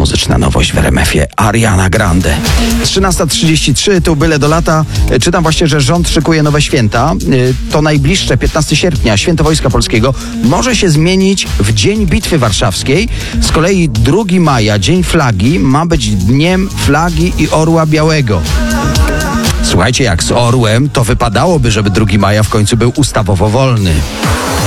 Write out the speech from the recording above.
muzyczna nowość w RMF-ie. Ariana Grande. 13:33, tu byle do lata. Czytam właśnie, że rząd szykuje nowe święta. To najbliższe 15 sierpnia, Święto Wojska Polskiego, może się zmienić w Dzień Bitwy Warszawskiej. Z kolei 2 maja, Dzień Flagi, ma być Dniem Flagi i Orła Białego. Słuchajcie, jak z orłem, to wypadałoby, żeby 2 maja w końcu był ustawowo wolny.